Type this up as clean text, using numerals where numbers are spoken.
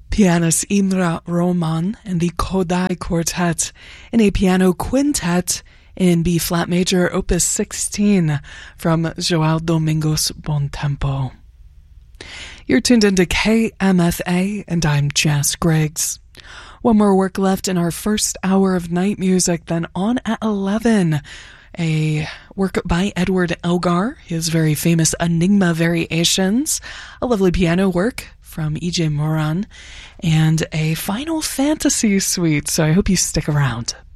Pianist Imre Roman and the Kodály Quartet in a piano quintet in B-flat major, opus 16 from João Domingos Bontempo. You're tuned into KMFA, and I'm Jess Griggs. One more work left in our first hour of night music, then on at 11, a work by Edward Elgar, his very famous Enigma Variations, a lovely piano work from E.J. Moran, and a Final Fantasy suite, so I hope you stick around.